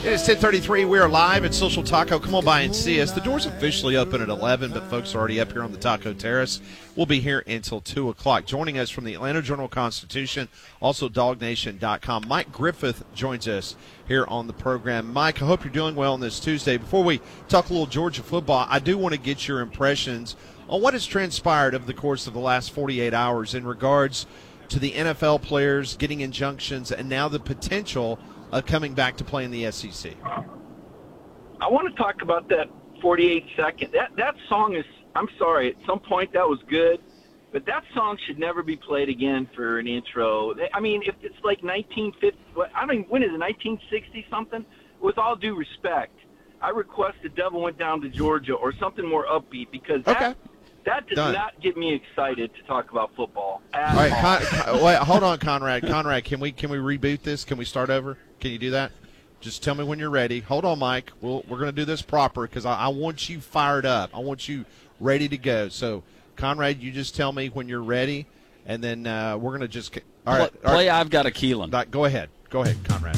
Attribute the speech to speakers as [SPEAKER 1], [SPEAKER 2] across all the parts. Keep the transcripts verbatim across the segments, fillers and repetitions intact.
[SPEAKER 1] It is ten thirty-three. We are live at Social Taco. Come on by and see us. The door's officially open at eleven, but folks are already up here on the Taco Terrace. We'll be here until two o'clock. Joining us from the Atlanta Journal-Constitution, also dog nation dot com, Mike Griffith joins us here on the program. Mike, I hope you're doing well on this Tuesday. Before we talk a little Georgia football, I do want to get your impressions on what has transpired over the course of the last forty-eight hours in regards to the N F L players getting injunctions and now the potential of coming back to play in the S E C.
[SPEAKER 2] I want to talk about that forty-eight second. That that song is, I'm sorry, at some point that was good, but that song should never be played again for an intro. I mean, if it's like nineteen fifty, I mean, when is it, nineteen sixty something? With all due respect, I request The Devil Went Down to Georgia or something more upbeat, because that,
[SPEAKER 1] okay.
[SPEAKER 2] that does
[SPEAKER 1] Done.
[SPEAKER 2] not get me excited to talk about football at
[SPEAKER 1] All right,
[SPEAKER 2] all.
[SPEAKER 1] Con- wait, hold on, Conrad. Conrad, can we can we reboot this? Can we start over? Can you do that? Just tell me when you're ready. Hold on, Mike. We'll, we're going to do this proper because I, I want you fired up. I want you ready to go. So, Conrad, you just tell me when you're ready, and then uh, we're going to just – all right.
[SPEAKER 3] Play,
[SPEAKER 1] all right.
[SPEAKER 3] I've Got a Keelan.
[SPEAKER 1] Right, go ahead. Go ahead, Conrad.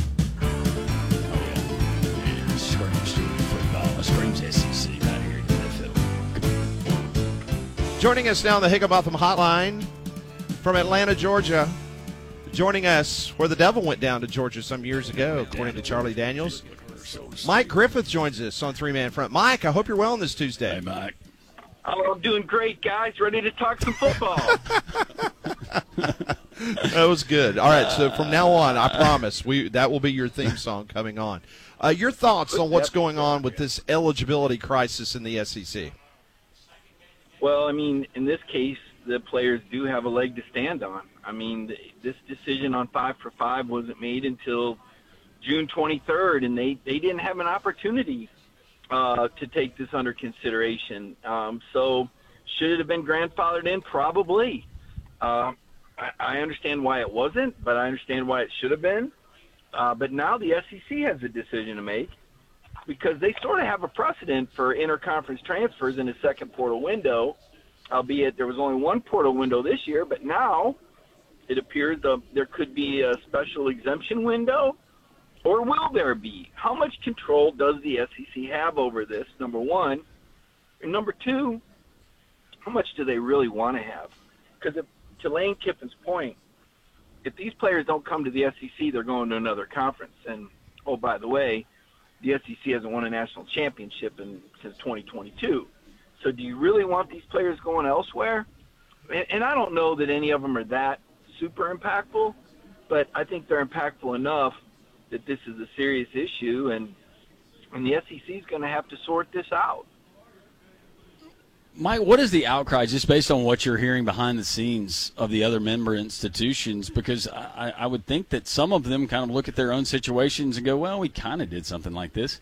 [SPEAKER 3] Screams football. Screams S E C right here in the N F L.
[SPEAKER 1] Joining us now on the Higginbotham Hotline from Atlanta, Georgia. Joining us where the devil went down to Georgia some years ago, according to Charlie Daniels. Mike Griffith joins us on Three Man Front. Mike, I hope you're well on this Tuesday.
[SPEAKER 3] Hey, Mike.
[SPEAKER 2] Oh, I'm doing great, guys. Ready to talk some football.
[SPEAKER 1] That was good. All right, so from now on, I promise, we that will be your theme song coming on. Uh, your thoughts on what's going on with this eligibility crisis in the S E C?
[SPEAKER 2] Well, I mean, in this case, the players do have a leg to stand on. I mean, this decision on five for five wasn't made until June twenty-third, and they, they didn't have an opportunity uh, to take this under consideration. Um, so should it have been grandfathered in? Probably. Uh, I, I understand why it wasn't, but I understand why it should have been. Uh, but now the S E C has a decision to make, because they sort of have a precedent for interconference transfers in the second portal window, albeit there was only one portal window this year, but now it appears uh, there could be a special exemption window, or will there be? How much control does the S E C have over this, number one? And number two, how much do they really want to have? Because to Lane Kiffin's point, if these players don't come to the S E C, they're going to another conference. And, oh, by the way, the S E C hasn't won a national championship in, since twenty twenty-two. So do you really want these players going elsewhere? And, and I don't know that any of them are that super impactful, but I think they're impactful enough that this is a serious issue, and, and the S E C is going to have to sort this out.
[SPEAKER 3] Mike, what is the outcry, just based on what you're hearing behind the scenes of the other member institutions? Because I, I would think that some of them kind of look at their own situations and go, well, we kind of did something like this.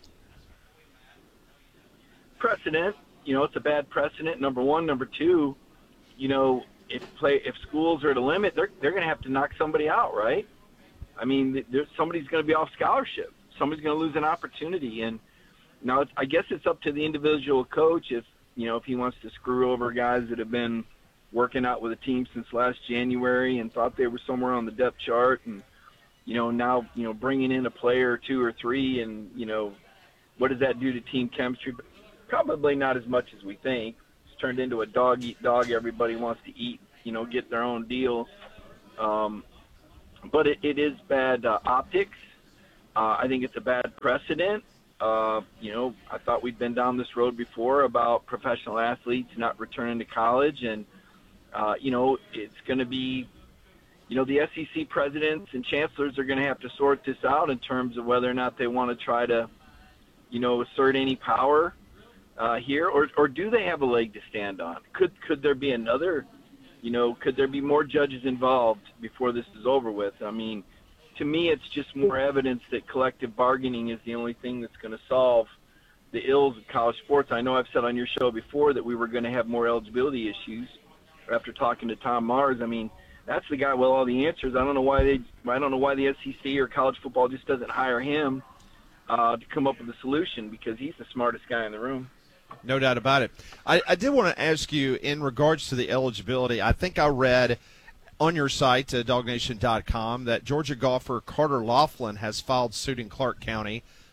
[SPEAKER 2] Precedent. You know, it's a bad precedent, number one. Number two, you know, if play if schools are at a limit, they're they're going to have to knock somebody out, right? I mean, there's, somebody's going to be off scholarship. Somebody's going to lose an opportunity. And now it's, I guess it's up to the individual coach if, you know, if he wants to screw over guys that have been working out with a team since last January and thought they were somewhere on the depth chart, and, you know, now, you know, bringing in a player or two or three, and, you know, what does that do to team chemistry? Probably not as much as we think. It's turned into a dog-eat-dog. Everybody wants to eat, you know, get their own deal. Um, but it, it is bad uh, optics. Uh, I think it's a bad precedent. Uh, you know, I thought we'd been down this road before about professional athletes not returning to college. And, uh, you know, it's going to be, you know, the S E C presidents and chancellors are going to have to sort this out in terms of whether or not they want to try to, you know, assert any power uh, here, or, or do they have a leg to stand on? Could, could there be another, you know, could there be more judges involved before this is over with? I mean, to me, it's just more evidence that collective bargaining is the only thing that's going to solve the ills of college sports. I know I've said on your show before that we were going to have more eligibility issues after talking to Tom Mars. I mean, that's the guy with all the answers. I don't know why they, I don't know why the S E C or college football just doesn't hire him uh, to come up with a solution, because he's the smartest guy in the room.
[SPEAKER 1] No doubt about it. I, I did want to ask you in regards to the eligibility. I think I read on your site, uh, dog nation dot com, that Georgia golfer Carter Laughlin has filed suit in Clark County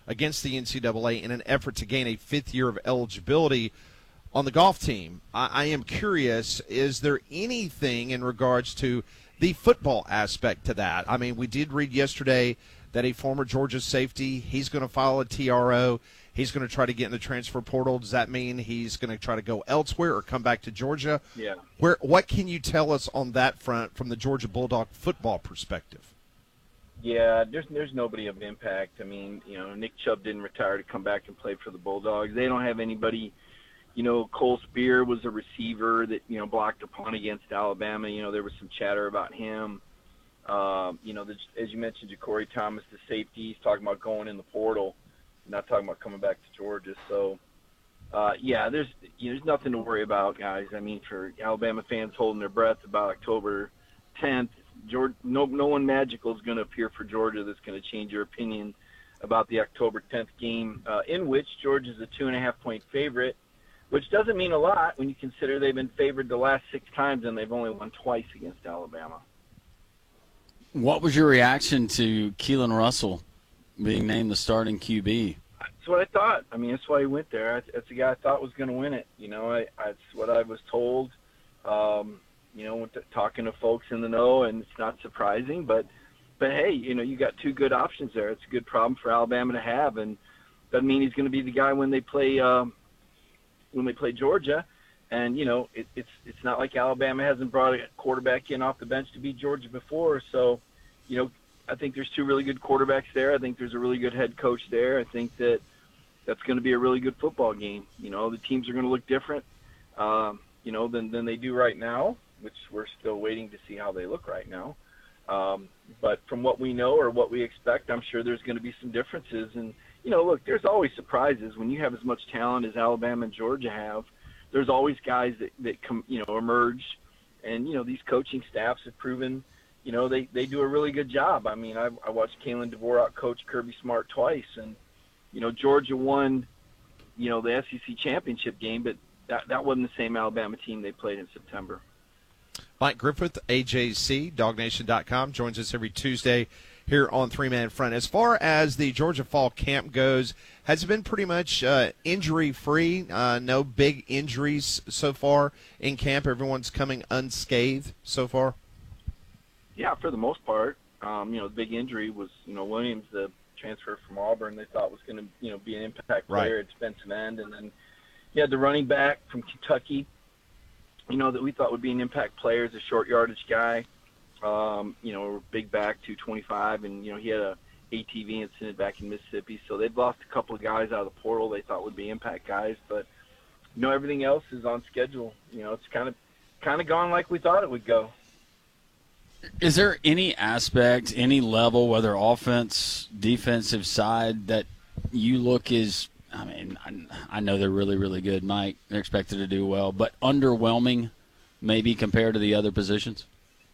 [SPEAKER 1] against the N C double A in an effort to gain a fifth year of eligibility on the golf team. I, I am curious, is there anything in regards to the football aspect to that? I mean, we did read yesterday that a former Georgia safety, he's going to file a T R O. He's going to try to get in the transfer portal. Does that mean he's going to try to go elsewhere or come back to Georgia?
[SPEAKER 2] Yeah.
[SPEAKER 1] Where? What can you tell us on that front from the Georgia Bulldog football perspective?
[SPEAKER 2] Yeah, there's there's nobody of impact. I mean, you know, Nick Chubb didn't retire to come back and play for the Bulldogs. They don't have anybody. You know, Cole Spear was a receiver that, you know, blocked a punt against Alabama. You know, there was some chatter about him. Uh, you know, the, as you mentioned, Ja'Cory Thomas, the safety, he's talking about going in the portal, not talking about coming back to Georgia. So, uh, yeah, there's you know, there's nothing to worry about, guys. I mean, for Alabama fans holding their breath about October tenth, Georgia, no, no one magical is going to appear for Georgia that's going to change your opinion about the October tenth game, uh, in which Georgia's a two and a half point favorite, which doesn't mean a lot when you consider they've been favored the last six times and they've only won twice against Alabama.
[SPEAKER 3] What was your reaction to Keelan Russell being named the starting Q B?
[SPEAKER 2] That's what I thought. I mean, that's why he went there. That's the guy I thought was going to win it. You know, I, that's what I was told. Um, you know, talking to folks in the know, and it's not surprising. But, but hey, you know, you got two good options there. It's a good problem for Alabama to have, and doesn't mean he's going to be the guy when they play um, when they play Georgia. And you know, it, it's it's not like Alabama hasn't brought a quarterback in off the bench to beat Georgia before. So, you know, I think there's two really good quarterbacks there. I think there's a really good head coach there. I think that that's going to be a really good football game. You know, the teams are going to look different, um, you know, than than they do right now, which we're still waiting to see how they look right now. Um, but from what we know or what we expect, I'm sure there's going to be some differences. And, you know, look, there's always surprises when you have as much talent as Alabama and Georgia have. There's always guys that, that come, you know, emerge. And, you know, these coaching staffs have proven, you know, they, they do a really good job. I mean, I, I watched Kalen Dvorak coach Kirby Smart twice. And, you know, Georgia won, you know, the S E C championship game, but that, that wasn't the same Alabama team they played in September.
[SPEAKER 1] Mike Griffith, A J C, dog nation dot com, joins us every Tuesday here on Three Man Front. As far as the Georgia Fall Camp goes, has it been pretty much uh, injury-free? Uh, no big injuries so far in camp? Everyone's coming unscathed so far?
[SPEAKER 2] Yeah, for the most part. Um, you know, the big injury was, you know, Williams, the transfer from Auburn, they thought was going to, you know, be an impact player
[SPEAKER 1] right.
[SPEAKER 2] at defensive end. And then you had the running back from Kentucky, you know, that we thought would be an impact player as a short yardage guy. Um, you know, big back, two twenty-five, and, you know, he had a A T V incident back in Mississippi. So they've lost a couple of guys out of the portal they thought would be impact guys. But, you know, everything else is on schedule. You know, it's kind of kind of gone like we thought it would go.
[SPEAKER 3] Is there any aspect, any level, whether offense, defensive side, that you look as, I mean, I, I know they're really, really good, Mike. They're expected to do well, but underwhelming maybe compared to the other positions?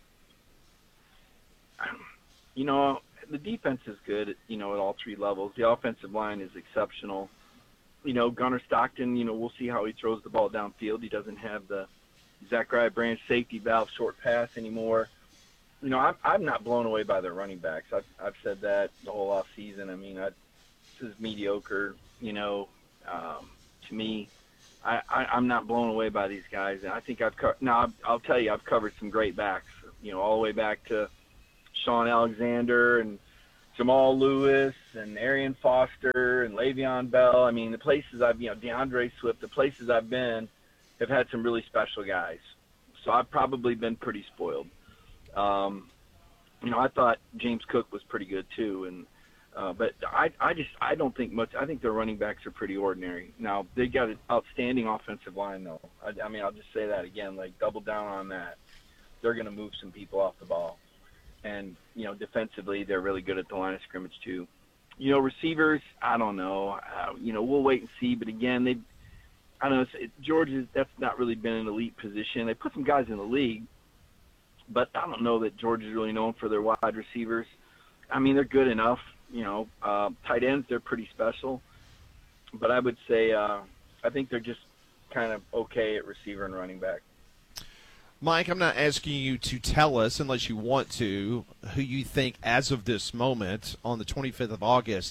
[SPEAKER 2] You know, the defense is good, you know, at all three levels. The offensive line is exceptional. You know, Gunnar Stockton, you know, we'll see how he throws the ball downfield. He doesn't have the Zachariah Branch safety valve short pass anymore. You know, I'm, I'm not blown away by their running backs. I've, I've said that the whole off season. I mean, I, this is mediocre, you know, um, to me. I, I, I'm not blown away by these guys. And I think I've co- – now, I'll, I'll tell you, I've covered some great backs, you know, all the way back to – Sean Alexander and Jamal Lewis and Arian Foster and Le'Veon Bell. I mean, the places I've, you know, DeAndre Swift, the places I've been have had some really special guys. So I've probably been pretty spoiled. Um, you know, I thought James Cook was pretty good too. And, uh, but I, I just, I don't think much. I think their running backs are pretty ordinary. Now, they got an outstanding offensive line though. I, I mean, I'll just say that again, like double down on that. They're going to move some people off the ball. And, you know, defensively, they're really good at the line of scrimmage, too. You know, receivers, I don't know. Uh, you know, we'll wait and see. But, again, they, I don't know, it's, it, Georgia, that's not really been an elite position. They put some guys in the league, but I don't know that Georgia's really known for their wide receivers. I mean, they're good enough. You know, uh, tight ends, they're pretty special. But I would say uh, I think they're just kind of okay at receiver and running back.
[SPEAKER 1] Mike, I'm not asking you to tell us, unless you want to, who you think as of this moment on the twenty-fifth of August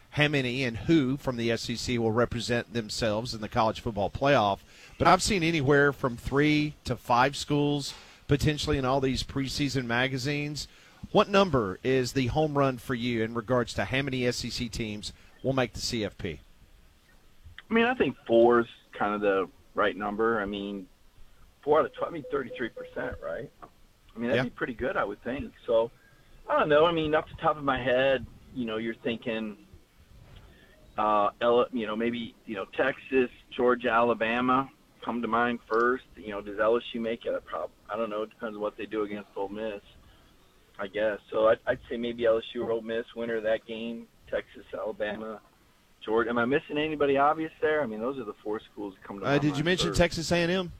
[SPEAKER 1] how many and who from the S E C will represent themselves in the college football playoff. But I've seen anywhere from three to five schools potentially in all these preseason magazines. What number is the home run for you in regards to how many S E C teams will make the C F P?
[SPEAKER 2] I mean, I think four is kind of the right number. I mean, four out of twelve, I mean, thirty-three percent, right? I mean, that'd
[SPEAKER 1] Yeah.
[SPEAKER 2] be pretty good, I would think. So, I don't know. I mean, off the top of my head, you know, you're thinking, uh, L- you know, maybe, you know, Texas, Georgia, Alabama come to mind first. You know, does L S U make it? I, prob- I don't know. It depends on what they do against Ole Miss, I guess. So I'd, I'd say maybe L S U or Ole Miss, winner of that game, Texas, Alabama, Georgia. Am I missing anybody obvious there? I mean, those are the four schools that come to
[SPEAKER 1] Uh,
[SPEAKER 2] mind.
[SPEAKER 1] did you mention
[SPEAKER 2] first.
[SPEAKER 1] Texas A and M?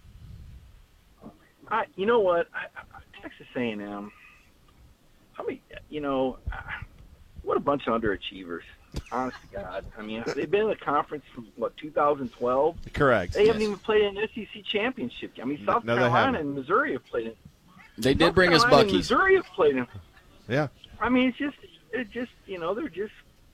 [SPEAKER 2] I, you know what? I, I, Texas A and M. How many? You know, what a bunch of underachievers. Honest to God. I mean, they've been in the conference from what two thousand twelve.
[SPEAKER 1] Correct.
[SPEAKER 2] They haven't
[SPEAKER 3] Yes.
[SPEAKER 2] even played an S E C championship. I mean, South
[SPEAKER 1] No, they
[SPEAKER 2] Carolina
[SPEAKER 1] haven't.
[SPEAKER 2] and Missouri have played in.
[SPEAKER 3] They did
[SPEAKER 2] North
[SPEAKER 3] bring us
[SPEAKER 2] Carolina and
[SPEAKER 3] Bucky's.
[SPEAKER 2] Missouri have played in.
[SPEAKER 1] Yeah.
[SPEAKER 2] I mean, it's just, it just, you know, they're just.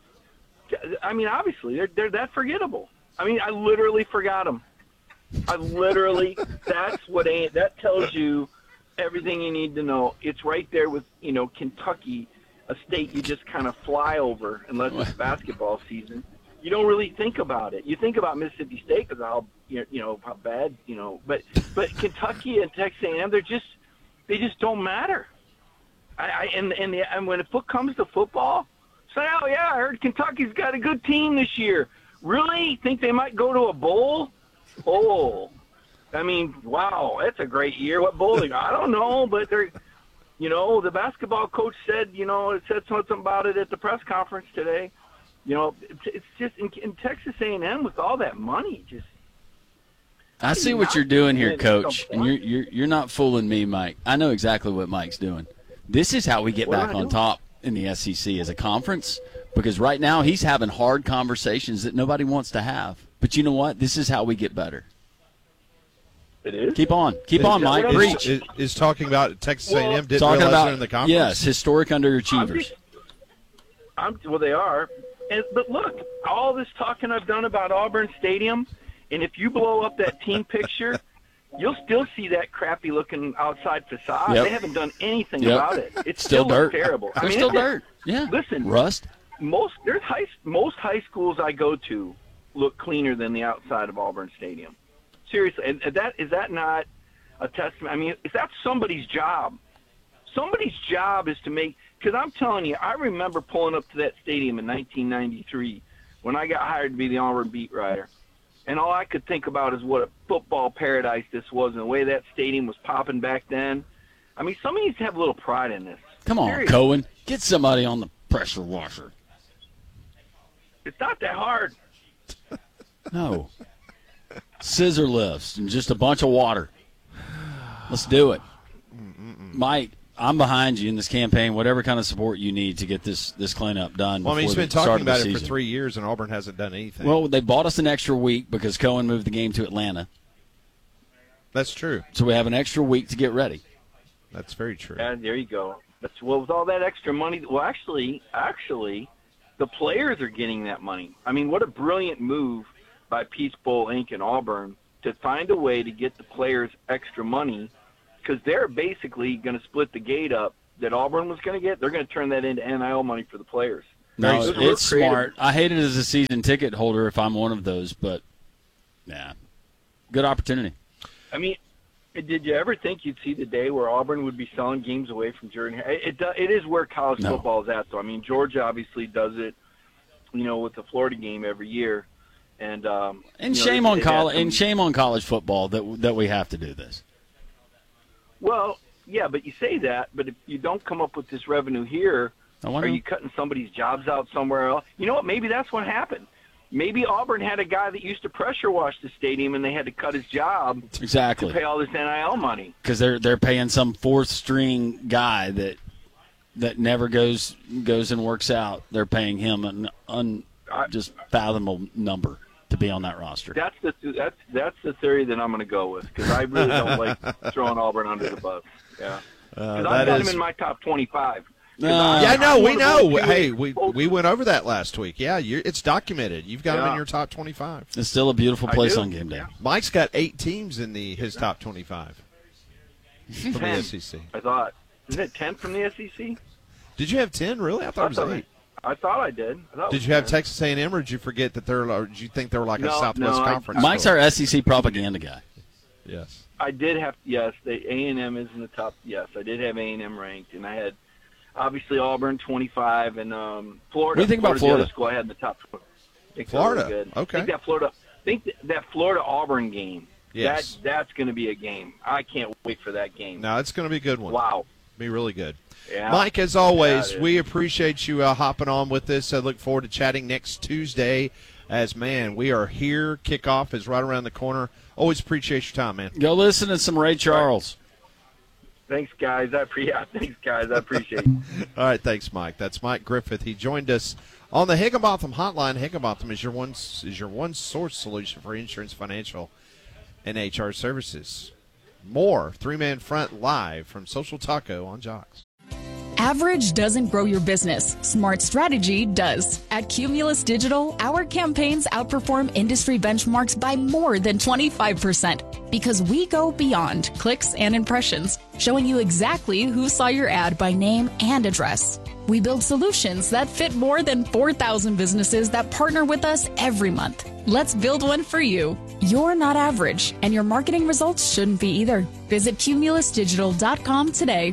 [SPEAKER 2] I mean, obviously, they're they're that forgettable. I mean, I literally forgot them. I literally. That's what ain't. That tells you everything you need to know. It's right there with, you know, Kentucky, a state you just kind of fly over unless it's basketball season. You don't really think about it. You think about Mississippi State because how you know, you know how bad, you know, but but Kentucky and Texas A and M, they're just they just don't matter. I, I and and, the, and when it comes to football, say, oh yeah, I heard Kentucky's got a good team this year. Really? Think they might go to a bowl? Oh, I mean, wow, that's a great year. What bowl? They, I don't know, but they're, you know, the basketball coach said, you know, it said something about it at the press conference today. You know, it's, it's just in, in Texas A and M with all that money, just.
[SPEAKER 3] I see what you're doing here, Coach, and you're you're you're not fooling me, Mike. I know exactly what Mike's doing. This is how we get
[SPEAKER 2] What am
[SPEAKER 3] back
[SPEAKER 2] I
[SPEAKER 3] on
[SPEAKER 2] doing?
[SPEAKER 3] top in the S E C as a conference, because right now he's having hard conversations that nobody wants to have. But you know what? This is how we get better.
[SPEAKER 2] It is.
[SPEAKER 3] Keep on, keep
[SPEAKER 1] Is-
[SPEAKER 3] on, Mike.
[SPEAKER 2] what I'm-
[SPEAKER 3] Preach.
[SPEAKER 1] Is, is talking about Texas A and M
[SPEAKER 2] Well,
[SPEAKER 1] didn't
[SPEAKER 3] Talking
[SPEAKER 1] realize
[SPEAKER 3] about
[SPEAKER 1] they're in the conference?
[SPEAKER 3] yes, historic
[SPEAKER 2] I'm
[SPEAKER 3] underachievers.
[SPEAKER 2] just- I'm, well, they are. And, but look, all this talking I've done about Auburn Stadium, and if you blow up that team picture, you'll still see that crappy-looking outside facade.
[SPEAKER 3] Yep.
[SPEAKER 2] They haven't done anything
[SPEAKER 3] Yep.
[SPEAKER 2] about it. It's
[SPEAKER 3] Still
[SPEAKER 2] still, looks
[SPEAKER 3] dirt.
[SPEAKER 2] terrible. I
[SPEAKER 3] There's
[SPEAKER 2] mean,
[SPEAKER 3] still
[SPEAKER 2] it's-
[SPEAKER 3] dirt. Yeah.
[SPEAKER 2] Listen,
[SPEAKER 3] Rust.
[SPEAKER 2] most there's high most high schools I go to look cleaner than the outside of Auburn Stadium. Seriously, and and that is that not a testament? I mean, is that somebody's job? Somebody's job is to make. Because I'm telling you, I remember pulling up to that stadium in nineteen ninety-three when I got hired to be the Auburn beat writer, and all I could think about is what a football paradise this was, and the way that stadium was popping back then. I mean, somebody needs to have a little pride in this.
[SPEAKER 3] Come on,
[SPEAKER 2] Seriously.
[SPEAKER 3] Cohen. Get somebody on the pressure washer.
[SPEAKER 2] It's not that hard.
[SPEAKER 3] No. Scissor lifts and just a bunch of water. Let's do it. Mike, I'm behind you in this campaign, whatever kind of support you need to get this, this cleanup done.
[SPEAKER 1] Well, I mean, he's
[SPEAKER 3] before
[SPEAKER 1] been
[SPEAKER 3] the start
[SPEAKER 1] talking
[SPEAKER 3] of the
[SPEAKER 1] about it for
[SPEAKER 3] season.
[SPEAKER 1] three years, and Auburn hasn't done anything.
[SPEAKER 3] Well, they bought us an extra week because Cohen moved the game to Atlanta.
[SPEAKER 1] that's true.
[SPEAKER 3] So we have an extra week to get ready.
[SPEAKER 1] That's very true.
[SPEAKER 2] Yeah, there you go. That's well, with all that extra money. Well, actually, actually, the players are getting that money. I mean, what a brilliant move by Peach Bowl Incorporated and Auburn to find a way to get the players extra money, because they're basically going to split the gate up that Auburn was going to get. They're going to turn that into N I L money for the players.
[SPEAKER 3] No,
[SPEAKER 1] Very
[SPEAKER 2] smart.
[SPEAKER 3] it's
[SPEAKER 2] It was creative.
[SPEAKER 3] smart. I hate it as a season ticket holder if I'm one of those, but, yeah, good opportunity.
[SPEAKER 2] I mean, did you ever think you'd see the day where Auburn would be selling games away from Jordan? It, it, do- it is where college
[SPEAKER 3] No.
[SPEAKER 2] football is at, though. I mean, Georgia obviously does it, you know, with the Florida game every year. And um,
[SPEAKER 3] And
[SPEAKER 2] you know,
[SPEAKER 3] shame
[SPEAKER 2] they-
[SPEAKER 3] on
[SPEAKER 2] they've had
[SPEAKER 3] college
[SPEAKER 2] some-
[SPEAKER 3] and shame on college football that that we have to do this.
[SPEAKER 2] Well, yeah, but you say that, but if you don't come up with this revenue here,
[SPEAKER 3] I
[SPEAKER 2] are
[SPEAKER 3] wonder.
[SPEAKER 2] you cutting somebody's jobs out somewhere else? You know what? Maybe that's what happened. Maybe Auburn had a guy that used to pressure wash the stadium, and they had to cut his job to
[SPEAKER 3] Exactly,
[SPEAKER 2] pay all this N I L money.
[SPEAKER 3] because they're they're paying some fourth string guy that that never goes goes and works out. They're paying him an un
[SPEAKER 2] I-
[SPEAKER 3] just fathomable number to be on that roster.
[SPEAKER 2] That's the that's that's the theory that I'm going to go with, because I really don't like throwing Auburn under the bus. Yeah,
[SPEAKER 1] Uh,
[SPEAKER 2] because
[SPEAKER 1] that
[SPEAKER 2] I've got
[SPEAKER 1] is
[SPEAKER 2] him in my top twenty-five.
[SPEAKER 3] Uh,
[SPEAKER 1] yeah, no, we
[SPEAKER 2] I'm
[SPEAKER 1] know.
[SPEAKER 2] one of those
[SPEAKER 1] Hey,
[SPEAKER 2] two-
[SPEAKER 1] we we went over that last week. Yeah, you're, it's documented. You've got them in
[SPEAKER 2] Yeah.
[SPEAKER 1] your top twenty-five.
[SPEAKER 3] It's still a beautiful
[SPEAKER 2] I
[SPEAKER 3] place
[SPEAKER 2] do.
[SPEAKER 3] on game day.
[SPEAKER 2] Yeah.
[SPEAKER 1] Mike's got eight teams in the his top twenty-five from the
[SPEAKER 2] ten.
[SPEAKER 1] S E C.
[SPEAKER 2] I thought. Isn't it ten from the S E C?
[SPEAKER 1] Did you have ten? Really? I thought it was eight.
[SPEAKER 2] I thought I did. I thought it
[SPEAKER 1] Did
[SPEAKER 2] was
[SPEAKER 1] you have
[SPEAKER 2] ten.
[SPEAKER 1] Texas A and M, or did you forget that they're? Or did you think they were like a
[SPEAKER 2] No,
[SPEAKER 1] Southwest
[SPEAKER 2] no, I-
[SPEAKER 1] Conference?
[SPEAKER 3] Mike's
[SPEAKER 1] school?
[SPEAKER 3] our S E C propaganda guy.
[SPEAKER 1] Yes.
[SPEAKER 2] I did have yes. The A and M is in the top. Yes, I did have A and M ranked, and I had obviously Auburn twenty-five and um, Florida.
[SPEAKER 3] What do you think about
[SPEAKER 2] Florida's the other
[SPEAKER 3] Florida?
[SPEAKER 2] School I had in the top. I think
[SPEAKER 1] Florida,
[SPEAKER 2] they're really good.
[SPEAKER 1] okay.
[SPEAKER 2] I think that Florida. I think that, that Florida Auburn game.
[SPEAKER 1] Yes.
[SPEAKER 2] That that's going to be a game. I can't wait for that game.
[SPEAKER 1] No, it's going to be a good one.
[SPEAKER 2] Wow.
[SPEAKER 1] Be really good.
[SPEAKER 2] Yeah.
[SPEAKER 1] Mike, as always,
[SPEAKER 2] Yeah, it
[SPEAKER 1] we
[SPEAKER 2] is.
[SPEAKER 1] appreciate you uh, hopping on with us. I look forward to chatting next Tuesday. As man, we are here. Kickoff is right around the corner. Always appreciate your time, man.
[SPEAKER 3] Go listen to some Ray Charles.
[SPEAKER 2] Thanks, guys. I pre- yeah, thanks, guys. I appreciate it.
[SPEAKER 1] All right, thanks, Mike. That's Mike Griffith. He joined us on the Higginbotham Hotline. Higginbotham is your one is your one source solution for insurance, financial, and H R services. More three man front live from Social Taco on Jocks.
[SPEAKER 4] Average doesn't grow your business. Smart strategy does. At Cumulus Digital, our campaigns outperform industry benchmarks by more than twenty-five percent because we go beyond clicks and impressions, showing you exactly who saw your ad by name and address. We build solutions that fit more than four thousand businesses that partner with us every month. Let's build one for you. You're not average, and your marketing results shouldn't be either. Visit cumulus digital dot com today.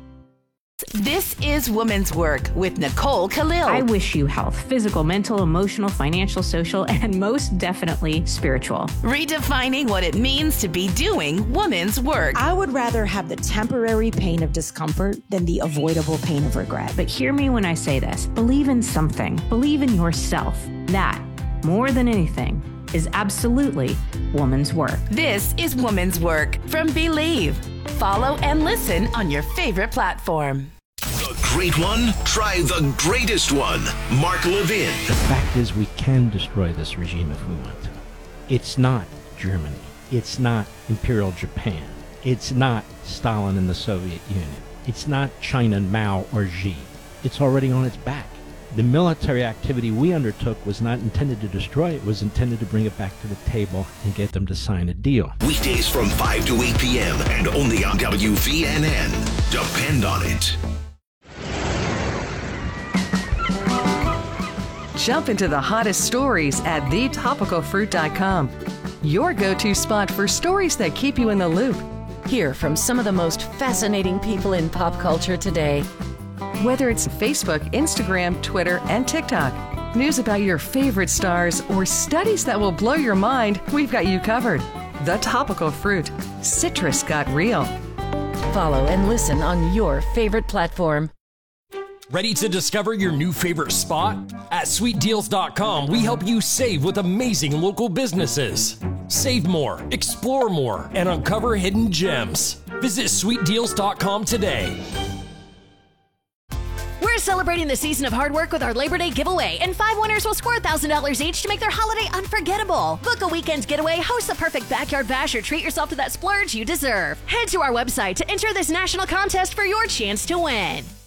[SPEAKER 5] This is Women's Work with Nicole Khalil.
[SPEAKER 6] I wish you health, physical, mental, emotional, financial, social, and most definitely spiritual.
[SPEAKER 5] Redefining what it means to be doing women's work.
[SPEAKER 7] I would rather have the temporary pain of discomfort than the avoidable pain of regret.
[SPEAKER 6] But hear me when I say this. Believe in something. Believe in yourself. That, more than anything, is absolutely woman's work.
[SPEAKER 5] This is Women's Work from Believe. Follow and listen on your favorite platform.
[SPEAKER 8] The great one? Try the greatest one. Mark Levin.
[SPEAKER 9] The fact is, we can destroy this regime if we want to. It's not Germany. It's not Imperial Japan. It's not Stalin and the Soviet Union. It's not China, Mao, or Xi. It's already on its back. The military activity we undertook was not intended to destroy it. It was intended to bring it back to the table and get them to sign a deal.
[SPEAKER 8] Weekdays from five to eight p.m. and only on W V N N. Depend on it.
[SPEAKER 10] Jump into the hottest stories at the topical fruit dot com. Your go-to spot for stories that keep you in the loop.
[SPEAKER 5] Hear from some of the most fascinating people in pop culture today.
[SPEAKER 10] Whether it's Facebook, Instagram, Twitter, and TikTok, news about your favorite stars, or studies that will blow your mind, we've got you covered. The Topical Fruit. Citrus got real.
[SPEAKER 5] Follow and listen on your favorite platform.
[SPEAKER 11] Ready to discover your new favorite spot? At sweet deals dot com, we help you save with amazing local businesses. Save more, explore more, and uncover hidden gems. Visit sweet deals dot com today.
[SPEAKER 12] We're celebrating the season of hard work with our Labor Day giveaway, and five winners will score one thousand dollars each to make their holiday unforgettable. Book a weekend getaway, host the perfect backyard bash, or treat yourself to that splurge you deserve. Head to our website to enter this national contest for your chance to win.